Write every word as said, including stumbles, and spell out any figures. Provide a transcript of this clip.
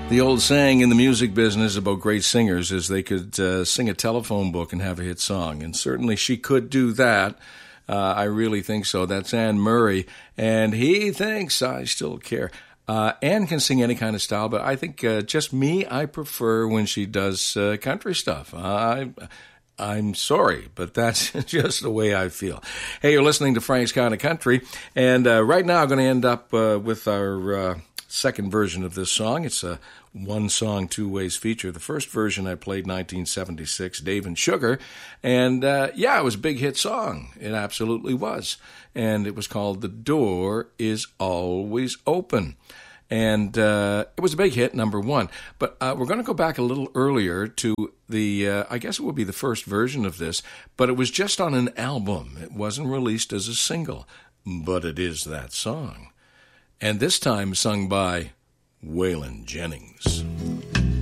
The old saying in the music business about great singers is they could uh, sing a telephone book and have a hit song. And certainly she could do that. Uh, I really think so. That's Anne Murray. And he thinks I still care. Uh, Anne can sing any kind of style, but I think uh, just me, I prefer when she does uh, country stuff. I, I'm sorry, but that's just the way I feel. Hey, you're listening to Frank's Kind of Country. And uh, right now I'm going to end up uh, with our uh, second version of this song. It's a one-song, two-ways feature. The first version I played nineteen seventy-six, Dave and Sugar. And, uh, yeah, it was a big hit song. It absolutely was. And it was called The Door Is Always Open. And uh, it was a big hit, number one. But uh, we're going to go back a little earlier to the, uh, I guess it would be the first version of this, but it was just on an album. It wasn't released as a single, but it is that song. And this time sung by Waylon Jennings.